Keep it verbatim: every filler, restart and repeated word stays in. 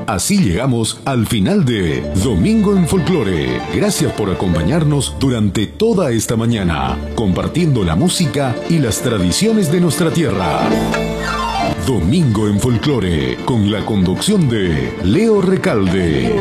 Así llegamos al final de Domingo en Folclore. Gracias por acompañarnos durante toda esta mañana, compartiendo la música y las tradiciones de nuestra tierra. Domingo en Folclore, con la conducción de Leo Recalde.